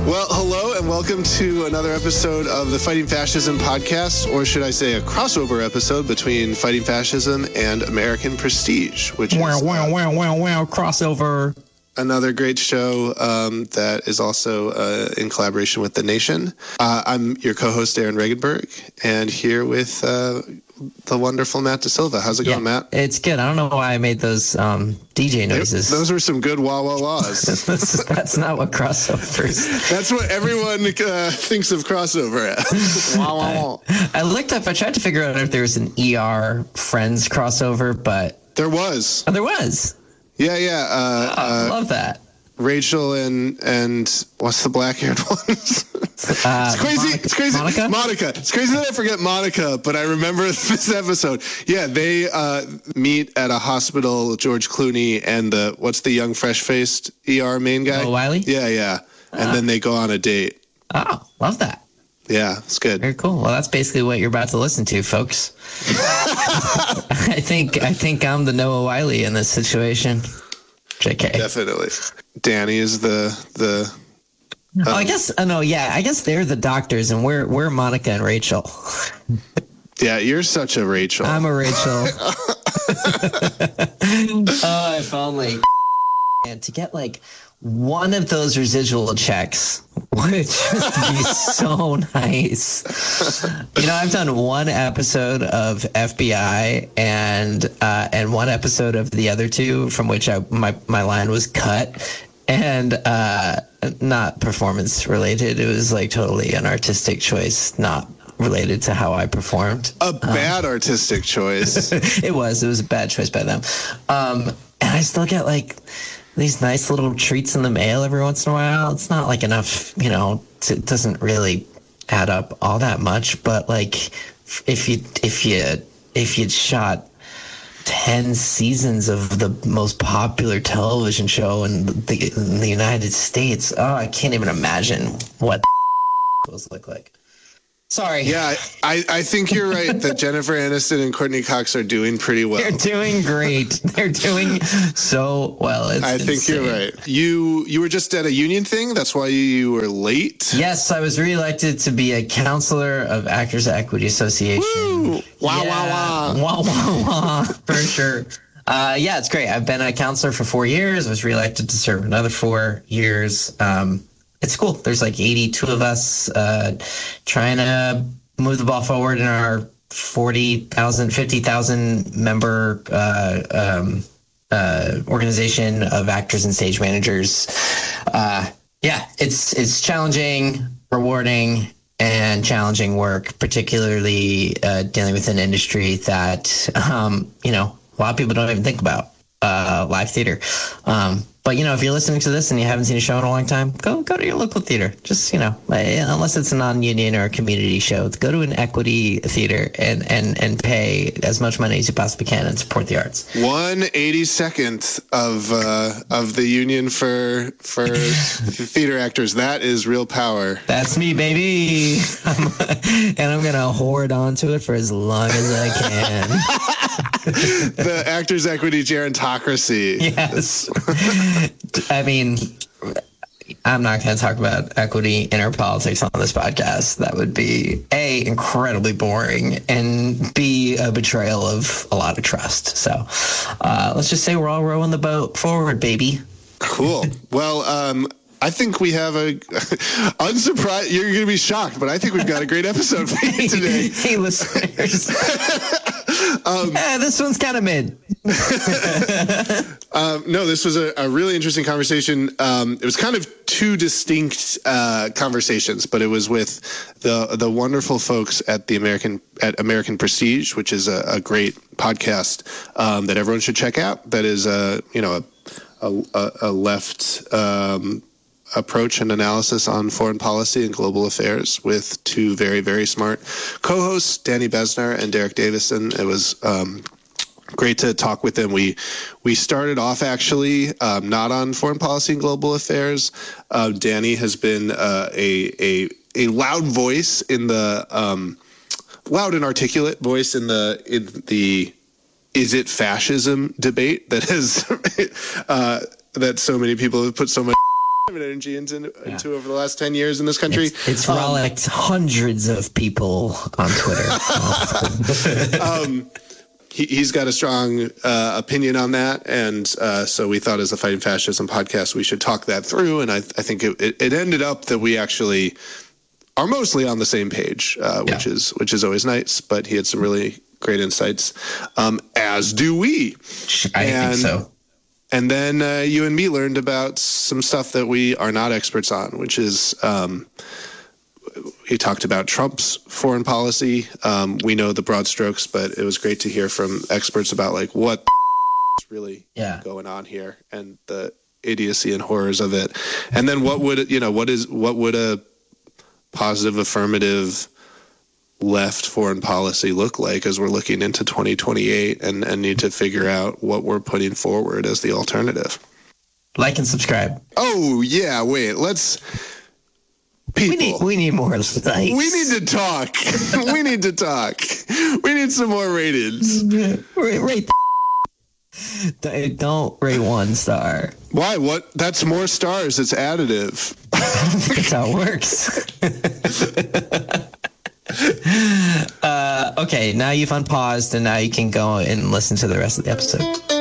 Well, hello and welcome to another episode of the Fighting Fascism podcast, or should I say a crossover episode between Fighting Fascism and American Prestige, which is crossover. Another great show that is also in collaboration with The Nation. I'm your co-host, Aaron Regenberg, and here with the wonderful Matt Da Silva. How's it going, Matt? It's good. I don't know why I made those DJ noises. Those were some good wah-wah-wahs. That's not what crossover is. That's what everyone thinks of crossover as. Wah-wah-wah. I looked up, I tried to figure out if there was an ER Friends crossover, but... There was. Oh, there was? Yeah. I love that. Rachel and what's the black-haired one? It's crazy. It's crazy. Monica. It's crazy that I forget Monica, but I remember this episode. Yeah, they meet at a hospital. George Clooney and what's the young, fresh-faced ER main guy? Oh, Wiley. Yeah. And then they go on a date. Oh, love that. Yeah, it's good. Very cool. Well, that's basically what you're about to listen to, folks. I think I'm the Noah Wiley in this situation. JK. Definitely. Danny is the I guess I guess they're the doctors and we're Monica and Rachel. Yeah, you're such a Rachel. I'm a Rachel. Oh, if only. And to get like one of those residual checks would just be so nice. I've done one episode of FBI and one episode of the other two from which my line was cut, and not performance related. It was like totally an artistic choice, not related to how I performed. A bad artistic choice. It was a bad choice by them. And I still get like these nice little treats in the mail every once in a while. It's not like enough, it doesn't really add up all that much. But like, if you'd shot 10 seasons of the most popular television show in the United States, I can't even imagine what those look like. Sorry. Yeah, I think you're right that Jennifer Aniston and Courtney Cox are doing pretty well. They're doing great. They're doing so well. I think you're right. You were just at a union thing? That's why you were late? Yes, I was reelected to be a counselor of Actors Equity Association. Woo! Wow, wow, wow. Wow, wow, wow. For sure. Yeah, it's great. I've been a counselor for 4 years. I was reelected to serve another 4 years. It's cool. There's like 82 of us trying to move the ball forward in our 50,000 member organization of actors and stage managers. It's challenging, rewarding, and challenging work, particularly dealing with an industry that, a lot of people don't even think about, live theater. But, if you're listening to this and you haven't seen a show in a long time, go to your local theater. Just, unless it's a non-union or a community show, go to an equity theater and pay as much money as you possibly can and support the arts. 1/82 of the union for theater actors. That is real power. That's me, baby. And I'm going to hoard onto it for as long as I can. The Actors Equity gerontocracy. Yes. I mean, I'm not going to talk about equity inner politics on this podcast. That would be A, incredibly boring, and B, a betrayal of a lot of trust. So let's just say we're all rowing the boat forward, baby. Cool. Well, I think we have unsurprised. You're going to be shocked, but I think we've got a great episode for you today. Hey, listeners. This one's kind of mid. No, this was a really interesting conversation. It was kind of two distinct conversations, but it was with the wonderful folks at American Prestige, which is a great podcast that everyone should check out. That is a left approach and analysis on foreign policy and global affairs with two very, very smart co-hosts, Danny Besner and Derek Davison. It was great to talk with them. We started off actually not on foreign policy and global affairs. Danny has been a loud voice in the loud and articulate voice in the is it fascism debate that has that so many people have put so much energy into over the last 10 years in this country. It's frolicked hundreds of people on Twitter. He's got a strong opinion on that, and so we thought as a Fighting Fascism podcast we should talk that through, and I think it ended up that we actually are mostly on the same page, which is always nice, but he had some really great insights, as do we. I think so. And then you and me learned about some stuff that we are not experts on, which is he talked about Trump's foreign policy. We know the broad strokes, but it was great to hear from experts about like what is really going on here and the idiocy and horrors of it. And then what would a positive, affirmative left foreign policy look like as we're looking into 2028 and need to figure out what we're putting forward as the alternative. Like and subscribe. Oh yeah, wait, let's people. We need more likes. We need to talk. We need to talk. We need some more ratings. Rate don't rate 1 star. Why? What? That's more stars. It's additive. I don't think that's how it works. Okay, now you've unpaused and now you can go and listen to the rest of the episode.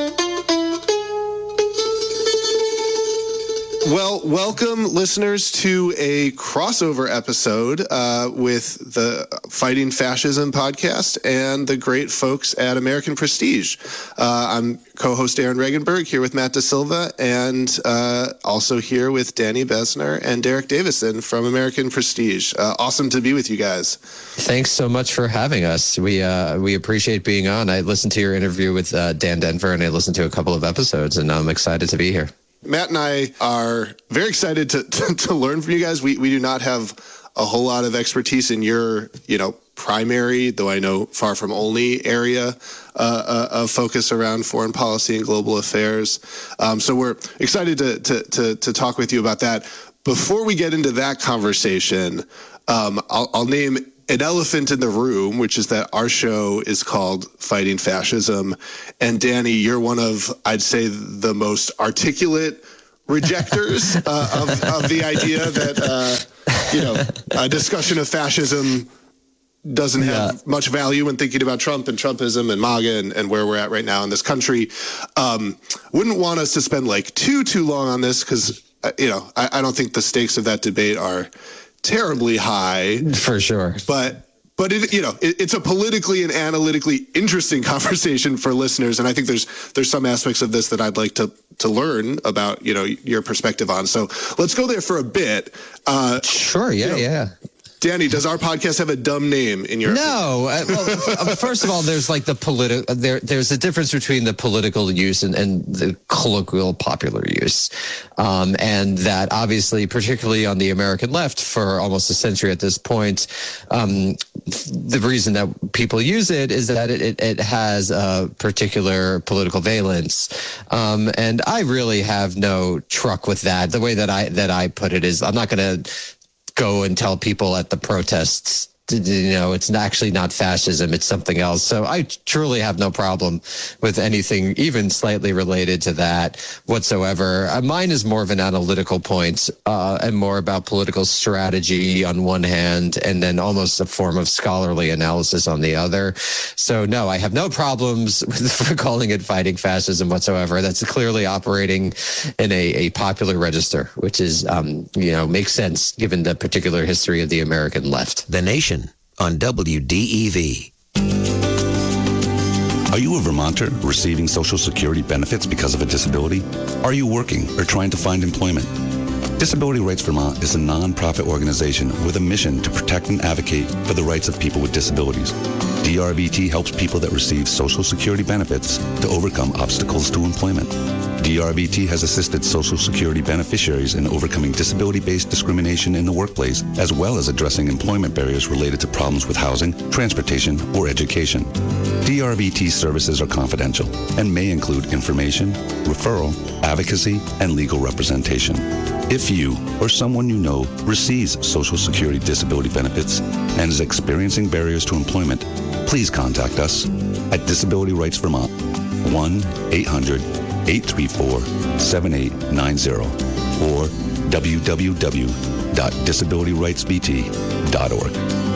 Well, welcome, listeners, to a crossover episode with the Fighting Fascism podcast and the great folks at American Prestige. I'm co-host Aaron Regenberg here with Matt Da Silva, and also here with Danny Besner and Derek Davison from American Prestige. Awesome to be with you guys. Thanks so much for having us. We appreciate being on. I listened to your interview with Dan Denver, and I listened to a couple of episodes, and I'm excited to be here. Matt and I are very excited to learn from you guys. We do not have a whole lot of expertise in your, primary, though I know far from only area of focus around foreign policy and global affairs. So we're excited to talk with you about that. Before we get into that conversation, I'll name an elephant in the room, which is that our show is called Fighting Fascism. And Danny, you're one of, I'd say, the most articulate rejectors of the idea that, a discussion of fascism doesn't have much value when thinking about Trump and Trumpism and MAGA and where we're at right now in this country. Wouldn't want us to spend like too long on this because, I don't think the stakes of that debate are terribly high, for sure, but it's a politically and analytically interesting conversation for listeners, and I think there's some aspects of this that I'd like to learn about your perspective on. So let's go there for a bit. Sure, yeah. Danny, does our podcast have a dumb name in your opinion? Well, first of all, there's like there's a difference between the political use and the colloquial popular use. And that obviously, particularly on the American left for almost a century at this point, the reason that people use it is that it has a particular political valence. And I really have no truck with that. The way that I put it is I'm not going to go and tell people at the protests, it's actually not fascism, it's something else. So I truly have no problem with anything even slightly related to that whatsoever. Mine is more of an analytical point and more about political strategy on one hand, and then almost a form of scholarly analysis on the other. So no, I have no problems with calling it Fighting Fascism whatsoever. That's clearly operating in a popular register, which is, makes sense given the particular history of the American left. The Nation on WDEV. Are you a Vermonter receiving Social Security benefits because of a disability? Are you working or trying to find employment? Disability Rights Vermont is a non-profit organization with a mission to protect and advocate for the rights of people with disabilities. DRVT helps people that receive Social Security benefits to overcome obstacles to employment. DRVT has assisted Social Security beneficiaries in overcoming disability-based discrimination in the workplace, as well as addressing employment barriers related to problems with housing, transportation, or education. DRVT services are confidential and may include information, referral, advocacy, and legal representation. If you or someone you know receives Social Security disability benefits and is experiencing barriers to employment, please contact us at Disability Rights Vermont, 1-800-834-7890 or www.disabilityrightsbt.org.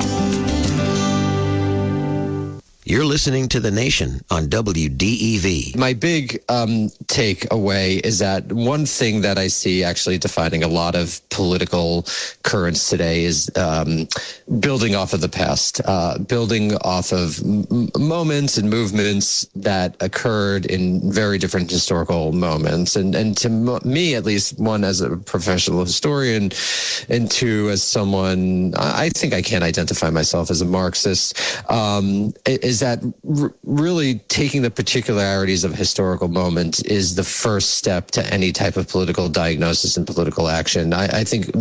You're listening to The Nation on WDEV. My big takeaway is that one thing that I see actually defining a lot of political currents today is building off of the past, building off of moments and movements that occurred in very different historical moments. And to me, at least, one, as a professional historian, and two, as someone, I think I can identify myself as a Marxist, is that really taking the particularities of a historical moment is the first step to any type of political diagnosis and political action. I think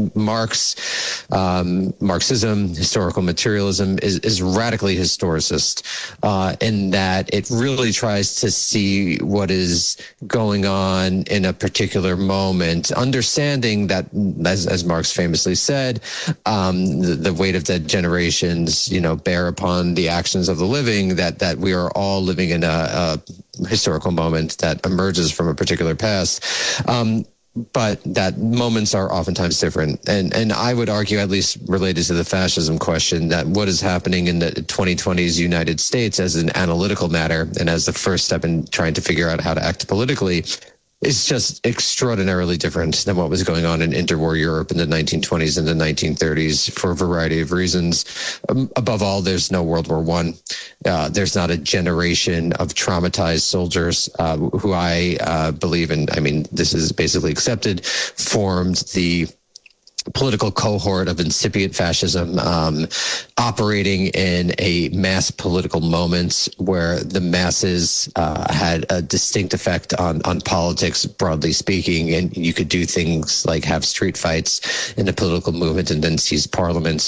Marxism, historical materialism is radically historicist in that it really tries to see what is going on in a particular moment, understanding that, as Marx famously said, the weight of dead generations, bear upon the actions of the living, that we are all living in a historical moment that emerges from a particular past. But that moments are oftentimes different. And I would argue, at least related to the fascism question, that what is happening in the 2020s United States as an analytical matter and as the first step in trying to figure out how to act politically is just extraordinarily different than what was going on in interwar Europe in the 1920s and the 1930s for a variety of reasons. Above all, there's no World War I. There's not a generation of traumatized soldiers who I believe, and I mean, this is basically accepted, formed the political cohort of incipient fascism, operating in a mass political moment where the masses had a distinct effect on politics, broadly speaking, and you could do things like have street fights in the political movement and then seize parliament.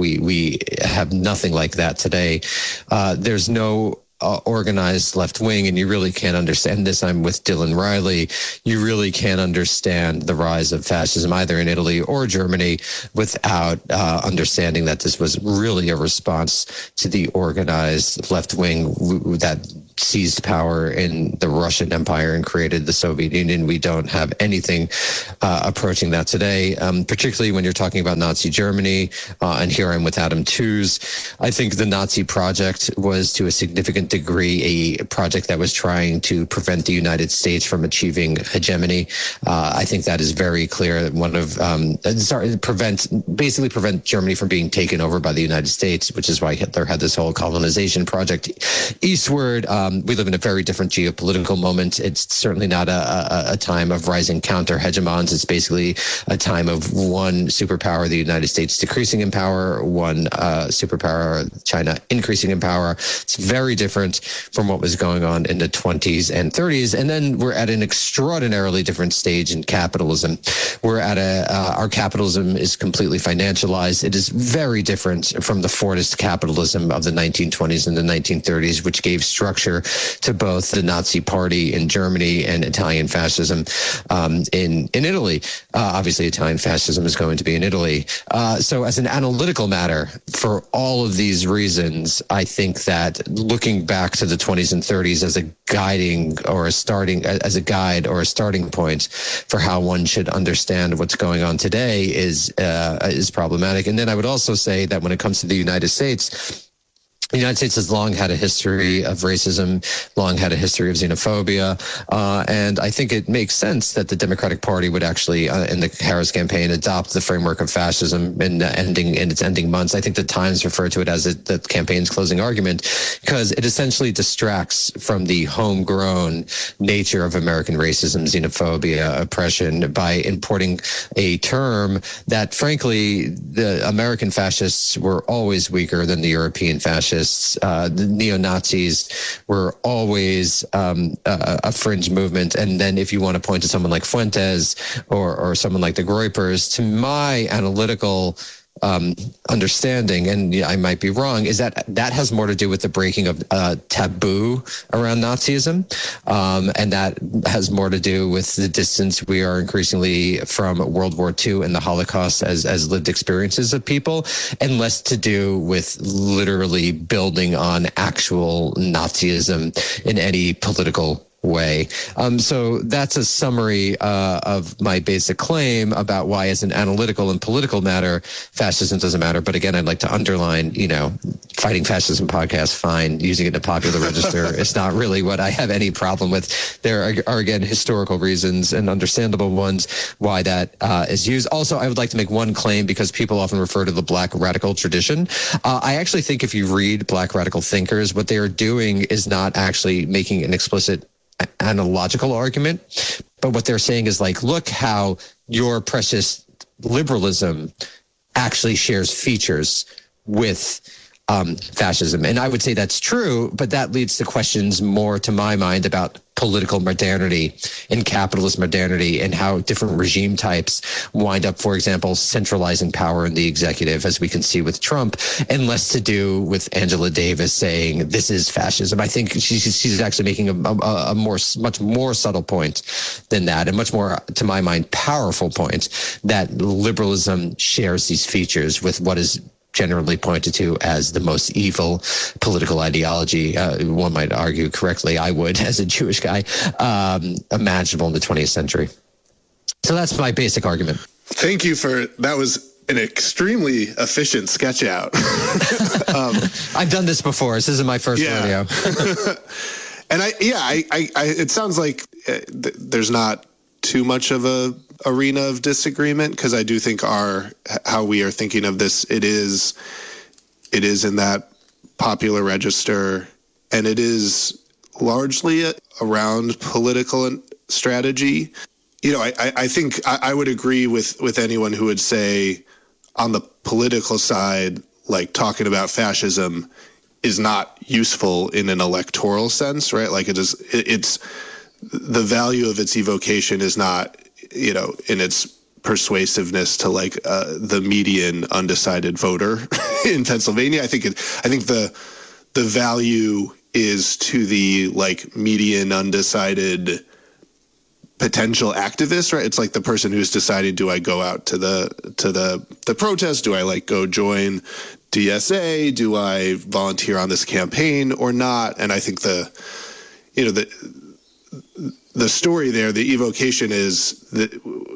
We have nothing like that today. There's no organized left wing, and you really can't understand this. I'm with Dylan Riley. You really can't understand the rise of fascism either in Italy or Germany without understanding that this was really a response to the organized left wing that seized power in the Russian Empire and created the Soviet Union. We don't have anything approaching that today, particularly when you're talking about Nazi Germany. And here I'm with Adam Tooze. I think the Nazi project was to a significant degree a project that was trying to prevent the United States from achieving hegemony. I think that is very clear. One of prevent Germany from being taken over by the United States, which is why Hitler had this whole colonization project eastward. We live in a very different geopolitical moment. It's certainly not a time of rising counter hegemons. It's basically a time of one superpower, the United States, decreasing in power, one superpower, China, increasing in power. It's very different from what was going on in the 20s and 30s. And then we're at an extraordinarily different stage in capitalism. We're at our capitalism is completely financialized. It is very different from the Fordist capitalism of the 1920s and the 1930s, which gave structure to both the Nazi Party in Germany and Italian fascism in Italy. Obviously, Italian fascism is going to be in Italy. So as an analytical matter, for all of these reasons, I think that looking back to the 20s and 30s as a guiding or a starting point for how one should understand what's going on today is problematic. And then I would also say that when it comes to the United States, the United States has long had a history of racism, long had a history of xenophobia, and I think it makes sense that the Democratic Party would actually, in the Harris campaign, adopt the framework of fascism in its ending months. I think the Times referred to it as the campaign's closing argument because it essentially distracts from the homegrown nature of American racism, xenophobia, oppression by importing a term that, frankly, the American fascists were always weaker than the European fascists. The neo-Nazis were always a fringe movement. And then if you want to point to someone like Fuentes or someone like the Groypers, to my analytical understanding, and I might be wrong, is that has more to do with the breaking of taboo around Nazism, and that has more to do with the distance we are increasingly from World War II and the Holocaust as lived experiences of people, and less to do with literally building on actual Nazism in any political way. So that's a summary of my basic claim about why, as an analytical and political matter, fascism doesn't matter. But again, I'd like to underline, Fighting Fascism podcast, fine. Using it in a popular register, it's not really what I have any problem with. There are again, historical reasons and understandable ones why that is used. Also, I would like to make one claim, because people often refer to the Black radical tradition. I actually think if you read Black radical thinkers, what they are doing is not actually making an explicit analogical argument, but what they're saying is like, look how your precious liberalism actually shares features with fascism. And I would say that's true, but that leads to questions more, to my mind, about political modernity and capitalist modernity, and how different regime types wind up, for example, centralizing power in the executive, as we can see with Trump, and less to do with Angela Davis saying this is fascism. I think she's actually making a much more subtle point than that, and much more, to my mind, powerful point, that liberalism shares these features with what is generally pointed to as the most evil political ideology, one might argue correctly, I would, as a Jewish guy, imaginable in the 20th century. So that's my basic argument. Thank you that was an extremely efficient sketch out. I've done this before. This isn't my first rodeo. And it sounds like there's not too much of a arena of disagreement, because I do think how we are thinking of this, it is in that popular register, and it is largely around political strategy. I think I would agree with anyone who would say, on the political side, like, talking about fascism is not useful in an electoral sense, right? Like, it's the value of its evocation is not, in its persuasiveness to like the median undecided voter in Pennsylvania. I think the value is to the like median undecided potential activist, right? It's like the person who's deciding, do I go out to the protest? Do I like go join DSA? Do I volunteer on this campaign or not? And I think the story there, the evocation is that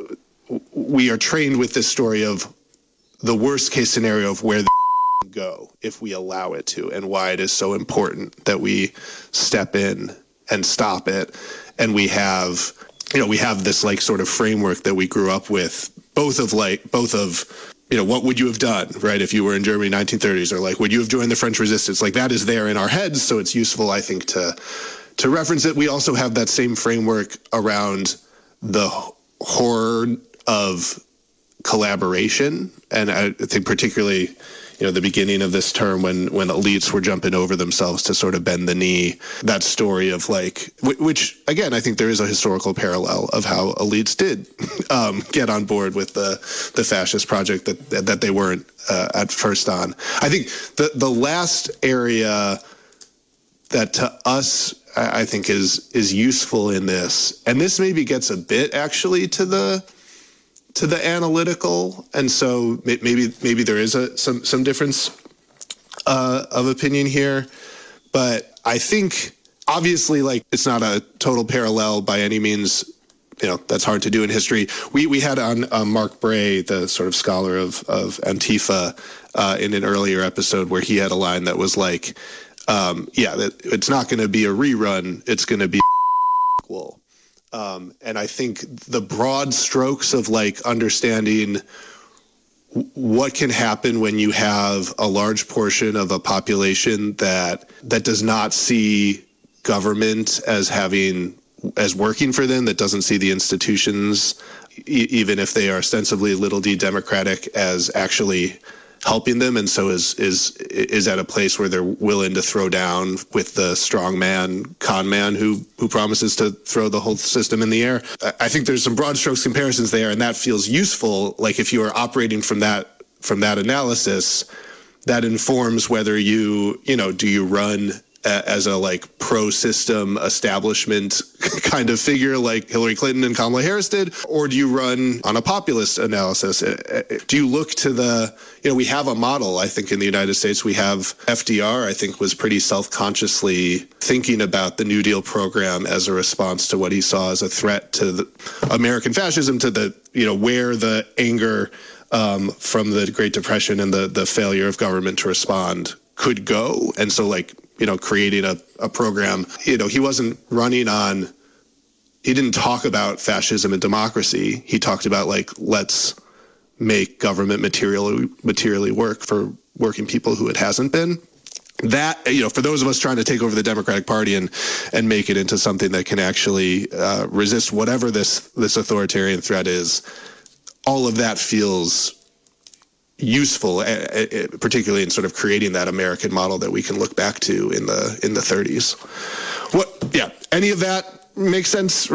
we are trained with this story of the worst case scenario of where the go if we allow it to, and why it is so important that we step in and stop it. And we have this like sort of framework that we grew up with, both of what would you have done, right, if you were in Germany 1930s, or like, would you have joined the French resistance? Like, that is there in our heads, so it's useful, I think, to reference it. We also have that same framework around the horror of collaboration. And I think particularly, the beginning of this term when elites were jumping over themselves to sort of bend the knee, that story of like, which again, I think there is a historical parallel of how elites did get on board with the fascist project that they weren't at first on. I think the last area that to us, I think is useful in this, and this maybe gets a bit actually to the analytical, and so maybe there is some difference of opinion here, but I think obviously, like, it's not a total parallel by any means. That's hard to do in history. We had on Mark Bray, the sort of scholar of Antifa, in an earlier episode, where he had a line that was like, that it's not going to be a rerun, it's going to be equal. And I think the broad strokes of like understanding what can happen when you have a large portion of a population that does not see government as working for them, that doesn't see the institutions, even if they are ostensibly a little democratic, as actually helping them, and so is at a place where they're willing to throw down with the strong man, con man who promises to throw the whole system in the air. I think there's some broad strokes comparisons there, and that feels useful. Like, if you are operating from that analysis, that informs whether do you run as a like pro-system establishment kind of figure like Hillary Clinton and Kamala Harris did? Or do you run on a populist analysis? Do you look to we have a model, I think, in the United States. We have FDR, I think, was pretty self-consciously thinking about the New Deal program as a response to what he saw as a threat to the American fascism, to the, where the anger from the Great Depression and the failure of government to respond could go. And so creating a program, he wasn't running on, he didn't talk about fascism and democracy. He talked about let's make government materially work for working people who it hasn't been. That, for those of us trying to take over the Democratic Party and make it into something that can actually resist whatever this authoritarian threat is, all of that feels useful, particularly in sort of creating that American model that we can look back to in the 30s. Any of that make sense?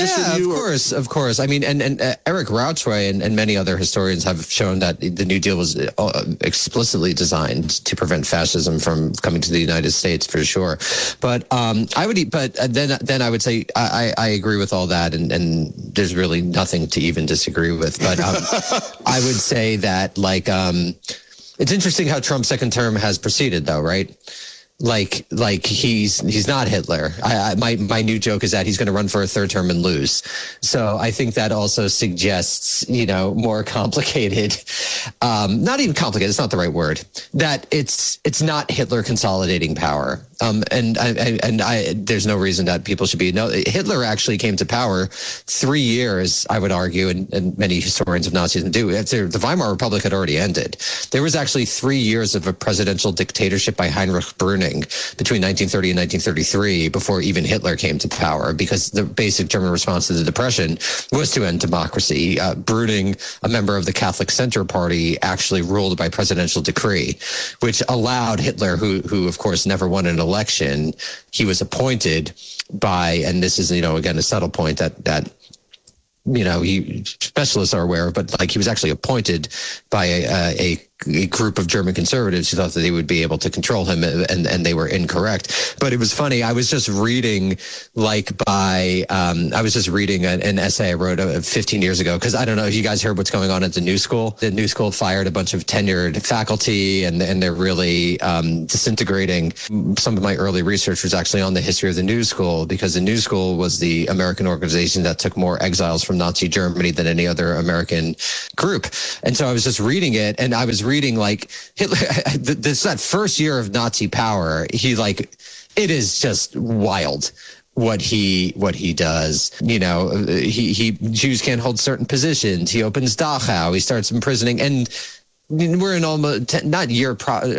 Of course. I mean, and Eric Rauchoy and many other historians have shown that the New Deal was explicitly designed to prevent fascism from coming to the United States, for sure. But then I would say I agree with all that, and there's really nothing to even disagree with. But I would say that it's interesting how Trump's second term has proceeded, though, right? Like he's not Hitler. My new joke is that he's going to run for a third term and lose. So I think that also suggests, more complicated, not even complicated. It's not the right word. That it's not Hitler consolidating power. There's no reason that people should be. No, Hitler actually came to power 3 years, I would argue, and many historians of Nazism do. The Weimar Republic had already ended. There was actually 3 years of a presidential dictatorship by Heinrich Brüning between 1930 and 1933 before even Hitler came to power, because the basic German response to the Depression was to end democracy. Brüning, a member of the Catholic Center Party, actually ruled by presidential decree, which allowed Hitler, who of course never won an election, he was appointed by, and this is, again, a subtle point that specialists are aware of, but he was actually appointed by a group of German conservatives who thought that they would be able to control him, and they were incorrect. But it was funny. I was just reading an essay I wrote 15 years ago, because I don't know if you guys heard what's going on at the New School. The New School fired a bunch of tenured faculty, and they're really disintegrating. Some of my early research was actually on the history of the New School, because the New School was the American organization that took more exiles from Nazi Germany than any other American group. And so I was just reading it, and I was reading Hitler, that first year of Nazi power, it is just wild what he does. Jews can't hold certain positions. He opens Dachau. He starts imprisoning, and we're in almost not year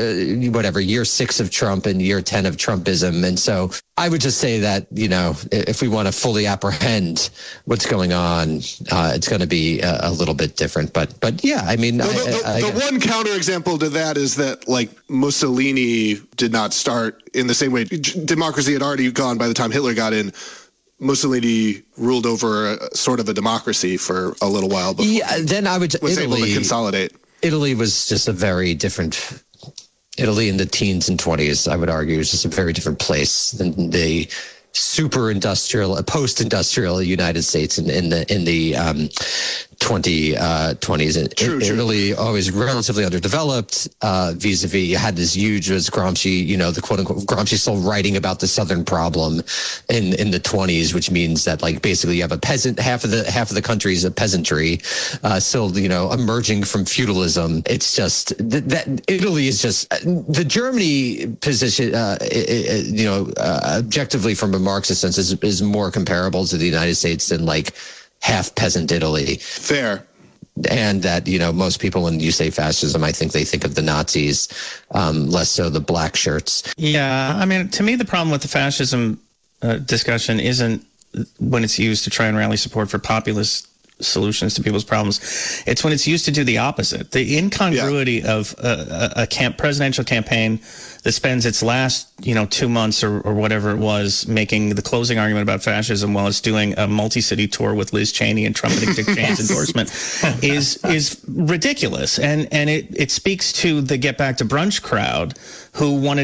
6 of Trump and year 10 of Trumpism. And so I would just say that, if we want to fully apprehend what's going on, it's going to be a little bit different. But yeah, I mean, the one counterexample to that is that Mussolini did not start in the same way. Democracy had already gone by the time Hitler got in. Mussolini ruled over a sort of a democracy for a little while before. Yeah, then I was able to consolidate. Italy was just a very different. Italy in the teens and 20s, I would argue, is just a very different place than the post-industrial United States in the 2020s. True. Italy always relatively underdeveloped, vis-a-vis. You had this huge, as Gramsci, the quote-unquote, Gramsci still writing about the Southern problem in the 20s, which means that basically you have a peasant, half of the country is a peasantry, still, emerging from feudalism. It's just that Italy is just the Germany position, objectively from a Marxist sense is more comparable to the United States than half peasant Italy. Fair. And that, most people, when you say fascism, I think they think of the Nazis, less so the black shirts. Yeah. I mean, to me, the problem with the fascism discussion isn't when it's used to try and rally support for populist solutions to people's problems. It's when it's used to do the opposite. The incongruity of a presidential campaign that spends its last, 2 months or whatever it was making the closing argument about fascism while it's doing a multi-city tour with Liz Cheney and trumpeting Dick Cheney's endorsement is ridiculous. And it speaks to the Get Back to Brunch crowd who wanted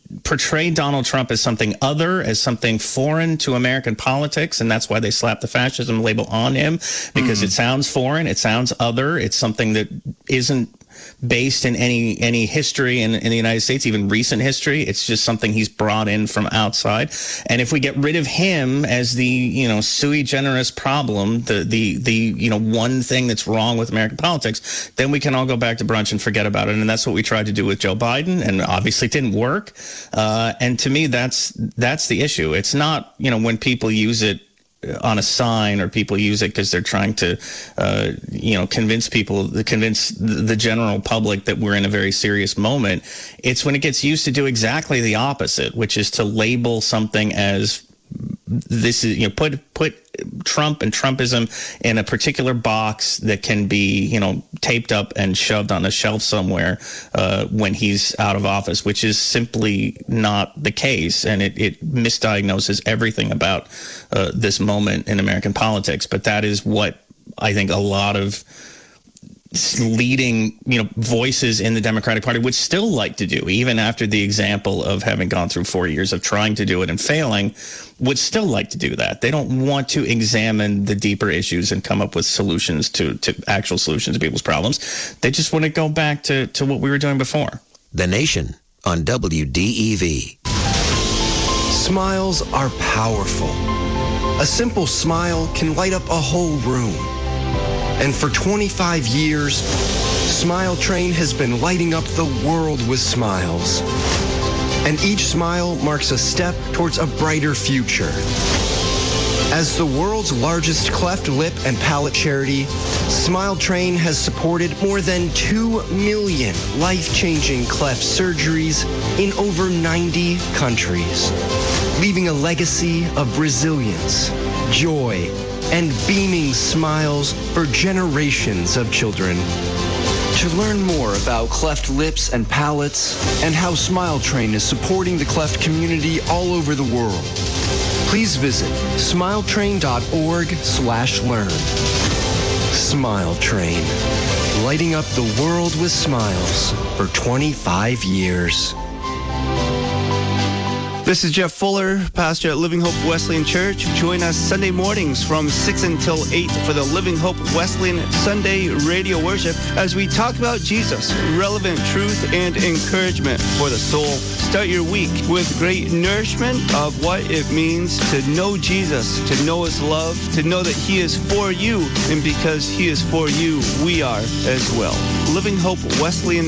portray Donald Trump as something other, as something foreign to American politics, and that's why they slapped the fascism label on him, because it sounds foreign, it sounds other, it's something that isn't based in any history in the United States, even recent history. It's just something he's brought in from outside. And if we get rid of him as the, sui generis problem, the one thing that's wrong with American politics, then we can all go back to brunch and forget about it. And that's what we tried to do with Joe Biden, and obviously it didn't work. And to me, that's the issue. It's not, when people use it on a sign, or people use it because they're trying to, convince the general public that we're in a very serious moment. It's when it gets used to do exactly the opposite, which is to label something as this is, put Trump and Trumpism in a particular box that can be, taped up and shoved on a shelf somewhere when he's out of office, which is simply not the case. And it misdiagnoses everything about this moment in American politics. But that is what I think a lot of leading, voices in the Democratic Party would still like to do, even after the example of having gone through 4 years of trying to do it and failing, would still like to do that. They don't want to examine the deeper issues and come up with solutions to actual solutions to people's problems. They just want to go back to what we were doing before. The Nation on WDEV. Smiles are powerful. A simple smile can light up a whole room. And for 25 years, Smile Train has been lighting up the world with smiles. And each smile marks a step towards a brighter future. As the world's largest cleft lip and palate charity, Smile Train has supported more than 2 million life-changing cleft surgeries in over 90 countries, leaving a legacy of resilience, joy, and beaming smiles for generations of children. To learn more about cleft lips and palates and how Smile Train is supporting the cleft community all over the world, please visit smiletrain.org/learn. Smile Train, lighting up the world with smiles for 25 years. This is Jeff Fuller, pastor at Living Hope Wesleyan Church. Join us Sunday mornings from 6 until 8 for the Living Hope Wesleyan Sunday radio worship as we talk about Jesus, relevant truth and encouragement for the soul. Start your week with great nourishment of what it means to know Jesus, to know his love, to know that he is for you, and because he is for you, we are as well. Living Hope Wesleyan